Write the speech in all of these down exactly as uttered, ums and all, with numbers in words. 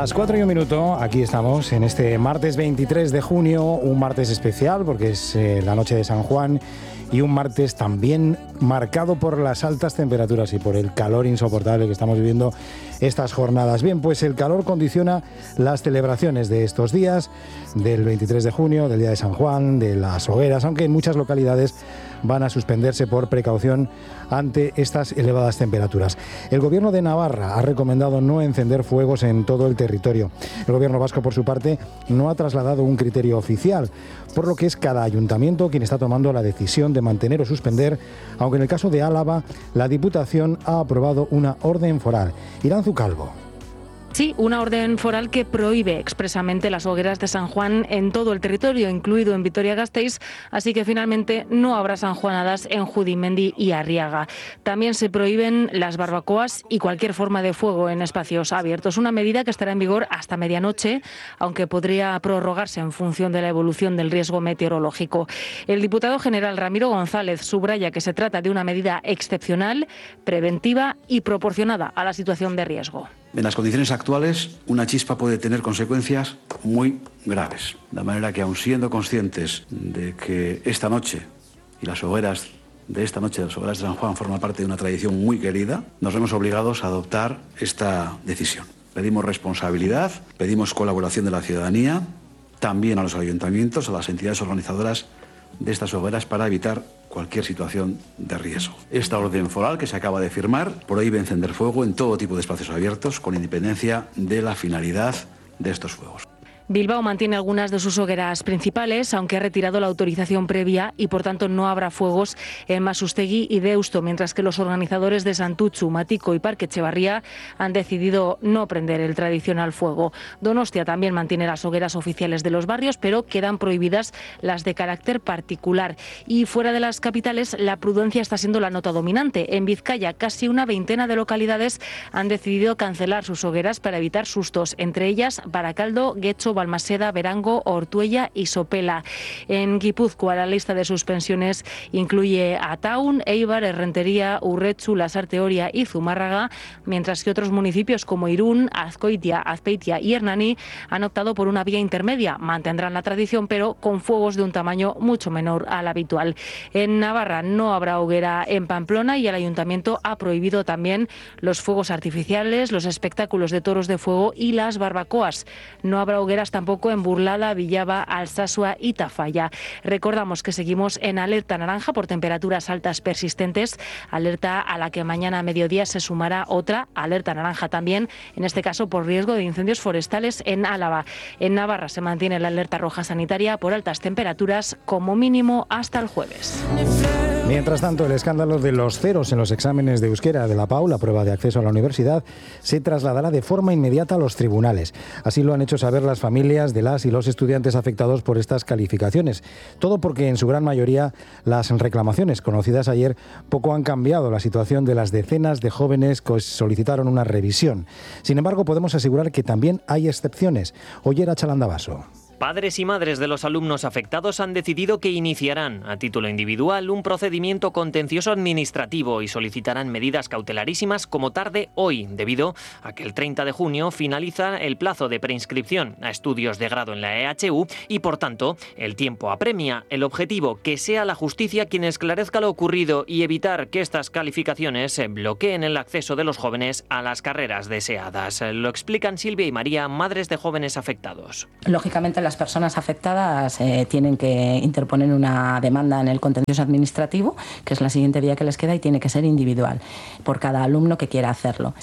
Las cuatro y un minuto, aquí estamos en este martes veintitrés de junio, un martes especial porque es eh, la noche de San Juan y un martes también marcado por las altas temperaturas y por el calor insoportable que estamos viviendo estas jornadas. Bien, pues el calor condiciona las celebraciones de estos días, del veintitrés de junio, del día de San Juan, de las hogueras, aunque en muchas localidades van a suspenderse por precaución ante estas elevadas temperaturas. El Gobierno de Navarra ha recomendado no encender fuegos en todo el territorio. El Gobierno vasco, por su parte, no ha trasladado un criterio oficial, por lo que es cada ayuntamiento quien está tomando la decisión de mantener o suspender, aunque en el caso de Álava, la Diputación ha aprobado una orden foral. Iranzu Calvo. Sí, una orden foral que prohíbe expresamente las hogueras de San Juan en todo el territorio, incluido en Vitoria-Gasteiz, así que finalmente no habrá sanjuanadas en Judimendi y Arriaga. También se prohíben las barbacoas y cualquier forma de fuego en espacios abiertos, una medida que estará en vigor hasta medianoche, aunque podría prorrogarse en función de la evolución del riesgo meteorológico. El diputado general Ramiro González subraya que se trata de una medida excepcional, preventiva y proporcionada a la situación de riesgo. En las condiciones actuales, una chispa puede tener consecuencias muy graves. De manera que, aun siendo conscientes de que esta noche y las hogueras de esta noche, las hogueras de San Juan, forman parte de una tradición muy querida, nos vemos obligados a adoptar esta decisión. Pedimos responsabilidad, pedimos colaboración de la ciudadanía, también a los ayuntamientos, a las entidades organizadoras de estas hogueras para evitar cualquier situación de riesgo. Esta orden foral que se acaba de firmar prohíbe encender fuego en todo tipo de espacios abiertos con independencia de la finalidad de estos fuegos. Bilbao mantiene algunas de sus hogueras principales, aunque ha retirado la autorización previa y por tanto no habrá fuegos en Masustegui y Deusto, mientras que los organizadores de Santutxu, Matiko y Parque Etxebarria han decidido no prender el tradicional fuego. Donostia también mantiene las hogueras oficiales de los barrios, pero quedan prohibidas las de carácter particular. Y fuera de las capitales, la prudencia está siendo la nota dominante. En Vizcaya, casi una veintena de localidades han decidido cancelar sus hogueras para evitar sustos, entre ellas Barakaldo, Getxo, Balmaseda, Berango, Ortuella y Sopela. En Guipúzcoa, la lista de suspensiones incluye a Taun, Eibar, Errentería, Urretxu, Lasarte Oria y Zumárraga, mientras que otros municipios como Irún, Azkoitia, Azpeitia y Hernani han optado por una vía intermedia. Mantendrán la tradición, pero con fuegos de un tamaño mucho menor al habitual. En Navarra no habrá hoguera en Pamplona y el ayuntamiento ha prohibido también los fuegos artificiales, los espectáculos de toros de fuego y las barbacoas. No habrá hogueras tampoco en Burlada, Villaba, Alsasua y Tafalla. Recordamos que seguimos en alerta naranja por temperaturas altas persistentes, alerta a la que mañana a mediodía se sumará otra alerta naranja también, en este caso por riesgo de incendios forestales en Álava. En Navarra se mantiene la alerta roja sanitaria por altas temperaturas como mínimo hasta el jueves. Mientras tanto, el escándalo de los ceros en los exámenes de euskera de la P A U, la prueba de acceso a la universidad, se trasladará de forma inmediata a los tribunales. Así lo han hecho saber las familias de las y los estudiantes afectados por estas calificaciones. Todo porque en su gran mayoría las reclamaciones conocidas ayer poco han cambiado la situación de las decenas de jóvenes que solicitaron una revisión. Sin embargo, podemos asegurar que también hay excepciones. Ollera Chalandabaso. Padres y madres de los alumnos afectados han decidido que iniciarán, a título individual, un procedimiento contencioso administrativo y solicitarán medidas cautelarísimas como tarde hoy, debido a que el treinta de junio finaliza el plazo de preinscripción a estudios de grado en la E H U y, por tanto, el tiempo apremia. El objetivo, que sea la justicia quien esclarezca lo ocurrido y evitar que estas calificaciones bloqueen el acceso de los jóvenes a las carreras deseadas. Lo explican Silvia y María, madres de jóvenes afectados. Lógicamente, las personas afectadas eh, tienen que interponer una demanda en el contencioso administrativo, que es la siguiente vía que les queda, y tiene que ser individual por cada alumno que quiera hacerlo.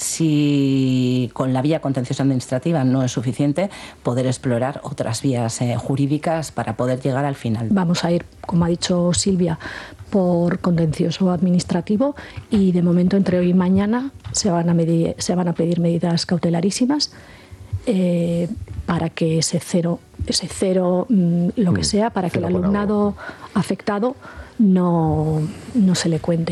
Si con la vía contenciosa administrativa no es suficiente, poder explorar otras vías eh, jurídicas para poder llegar al final. Vamos a ir, como ha dicho Silvia, por contencioso administrativo y de momento entre hoy y mañana se van a, medir, se van a pedir medidas cautelarísimas eh, para que ese cero, ese cero mmm, lo que sea, para que el alumnado afectado no, no se le cuente.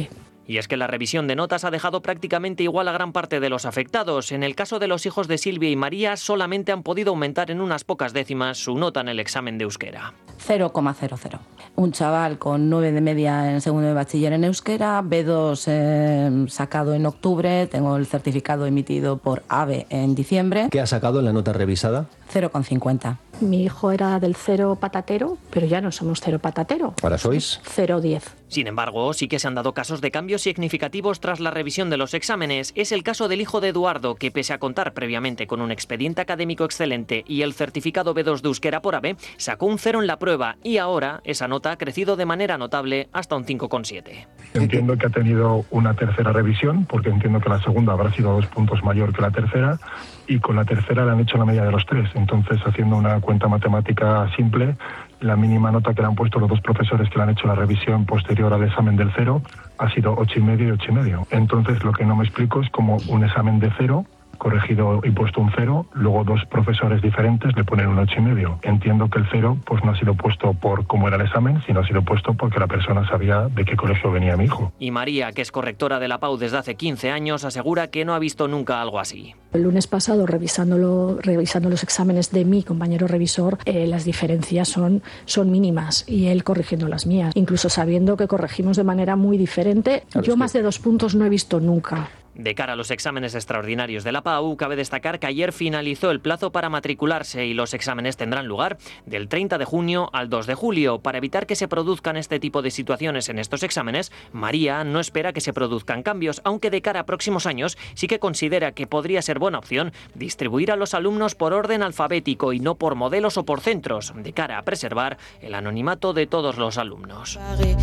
Y es que la revisión de notas ha dejado prácticamente igual a gran parte de los afectados. En el caso de los hijos de Silvia y María, solamente han podido aumentar en unas pocas décimas su nota en el examen de euskera. cero coma cero cero. Un chaval con nueve de media en segundo de bachiller en euskera, B dos eh, sacado en octubre, tengo el certificado emitido por AVE en diciembre. ¿Qué ha sacado en la nota revisada? cero coma cincuenta. Mi hijo era del cero patatero, pero ya no somos cero patatero. ¿Ahora sois? cero diez. Sin embargo, sí que se han dado casos de cambios significativos tras la revisión de los exámenes. Es el caso del hijo de Eduardo, que pese a contar previamente con un expediente académico excelente y el certificado B dos de euskera por AVE, sacó un cero en la prueba y ahora esa nota ha crecido de manera notable hasta un cinco coma siete. Entiendo que ha tenido una tercera revisión, porque entiendo que la segunda habrá sido dos puntos mayor que la tercera, y con la tercera le han hecho la media de los tres. Entonces, haciendo una cuenta matemática simple, la mínima nota que le han puesto los dos profesores que le han hecho la revisión posterior al examen del cero ha sido ocho y medio y ocho y medio. Entonces, lo que no me explico es cómo un examen de cero, corregido y puesto un cero, luego dos profesores diferentes le ponen un ocho y medio. Entiendo que el cero pues no ha sido puesto por cómo era el examen, sino ha sido puesto porque la persona sabía de qué colegio venía mi hijo. Y María, que es correctora de la P A U desde hace quince años, asegura que no ha visto nunca algo así. El lunes pasado, revisándolo, revisando los exámenes de mi compañero revisor, eh, las diferencias son, son mínimas y él corrigiendo las mías, incluso sabiendo que corregimos de manera muy diferente. Claro, yo más de dos puntos no he visto nunca. De cara a los exámenes extraordinarios de la P A U, cabe destacar que ayer finalizó el plazo para matricularse y los exámenes tendrán lugar del treinta de junio al dos de julio. Para evitar que se produzcan este tipo de situaciones en estos exámenes, María no espera que se produzcan cambios, aunque de cara a próximos años sí que considera que podría ser buena opción distribuir a los alumnos por orden alfabético y no por modelos o por centros, de cara a preservar el anonimato de todos los alumnos.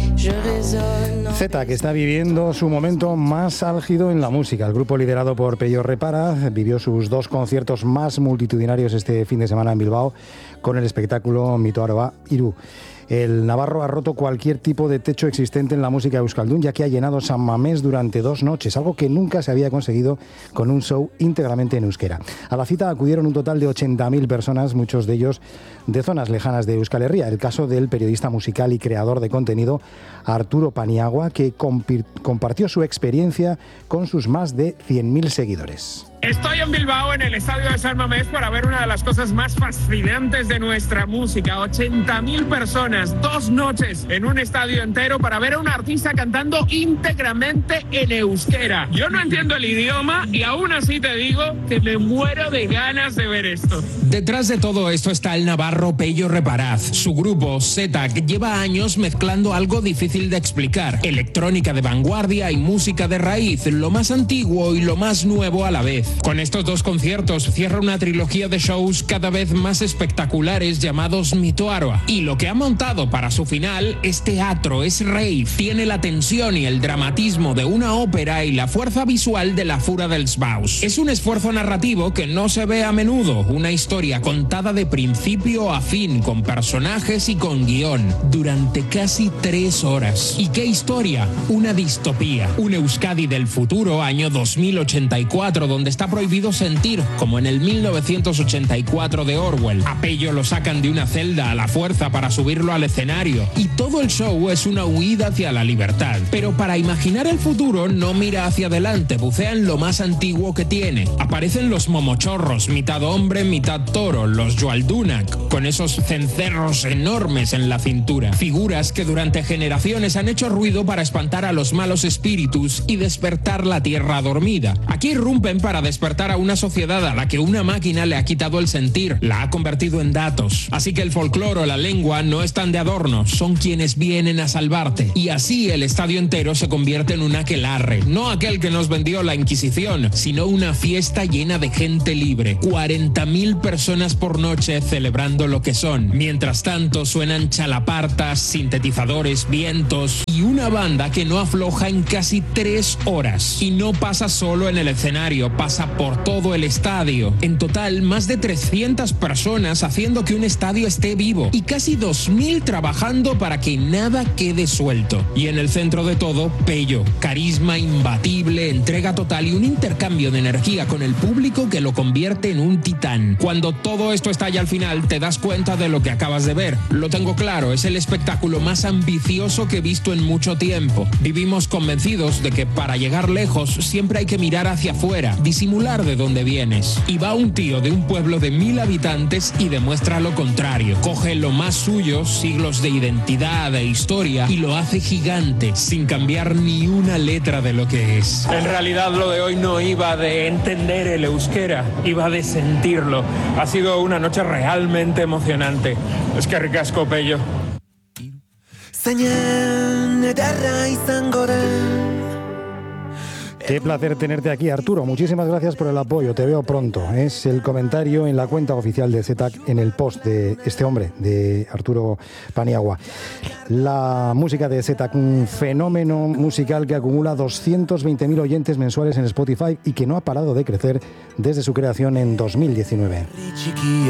Zeta, que está viviendo su momento más álgido en la música. El grupo liderado por Pello Repara vivió sus dos conciertos más multitudinarios este fin de semana en Bilbao con el espectáculo Mito Aroa Iru. El navarro ha roto cualquier tipo de techo existente en la música euskaldun, ya que ha llenado San Mamés durante dos noches, algo que nunca se había conseguido con un show íntegramente en euskera. A la cita acudieron un total de ochenta mil personas, muchos de ellos de zonas lejanas de Euskal Herria. El caso del periodista musical y creador de contenido Arturo Paniagua, que compartió su experiencia con sus más de cien mil seguidores. Estoy en Bilbao, en el estadio de San Mamés, para ver una de las cosas más fascinantes de nuestra música. ochenta mil personas, dos noches en un estadio entero para ver a un artista cantando íntegramente en euskera. Yo no entiendo el idioma y aún así te digo que me muero de ganas de ver esto. Detrás de todo esto está el navarro Pello Reparaz. Su grupo, Zeta, que lleva años mezclando algo difícil de explicar. Electrónica de vanguardia y música de raíz, lo más antiguo y lo más nuevo a la vez. Con estos dos conciertos cierra una trilogía de shows cada vez más espectaculares llamados Mito Aroa. Y lo que ha montado para su final es teatro, es rave, tiene la tensión y el dramatismo de una ópera y la fuerza visual de la Fura del Sbaus. Es un esfuerzo narrativo que no se ve a menudo, una historia contada de principio a fin, con personajes y con guión, durante casi tres horas. ¿Y qué historia? Una distopía, un Euskadi del futuro, año dos mil ochenta y cuatro, donde está prohibido sentir, como en el mil novecientos ochenta y cuatro de Orwell. A Pello lo sacan de una celda a la fuerza para subirlo al escenario, y todo el show es una huida hacia la libertad. Pero para imaginar el futuro no mira hacia adelante, bucea en lo más antiguo que tiene. Aparecen los momochorros, mitad hombre, mitad toro, los Joaldunak, con esos cencerros enormes en la cintura. Figuras que durante generaciones han hecho ruido para espantar a los malos espíritus y despertar la tierra dormida. Aquí irrumpen para despertar a una sociedad a la que una máquina le ha quitado el sentir, la ha convertido en datos. Así que el folclore o la lengua no están de adorno, son quienes vienen a salvarte. Y así el estadio entero se convierte en un aquelarre, no aquel que nos vendió la Inquisición, sino una fiesta llena de gente libre. cuarenta mil personas por noche celebrando lo que son. Mientras tanto suenan chalapartas, sintetizadores, vientos y una banda que no afloja en casi tres horas. Y no pasa solo en el escenario, pasa pasa por todo el estadio. En total, más de trescientas personas haciendo que un estadio esté vivo y casi dos mil trabajando para que nada quede suelto. Y en el centro de todo, Pello. Carisma imbatible, entrega total y un intercambio de energía con el público que lo convierte en un titán. Cuando todo esto estalla al final, te das cuenta de lo que acabas de ver. Lo tengo claro, es el espectáculo más ambicioso que he visto en mucho tiempo. Vivimos convencidos de que para llegar lejos siempre hay que mirar hacia afuera, disimular de dónde vienes. Y va un tío de un pueblo de mil habitantes y demuestra lo contrario. Coge lo más suyo, siglos de identidad e historia, y lo hace gigante, sin cambiar ni una letra de lo que es. En realidad lo de hoy no iba de entender el euskera, iba de sentirlo. Ha sido una noche realmente emocionante. Es que ricasco, Pello. Qué placer tenerte aquí, Arturo. Muchísimas gracias por el apoyo. Te veo pronto. Es el comentario en la cuenta oficial de Z T A C en el post de este hombre, de Arturo Paniagua. La música de Z T A C, un fenómeno musical que acumula doscientos veinte mil oyentes mensuales en Spotify y que no ha parado de crecer desde su creación en dos mil diecinueve.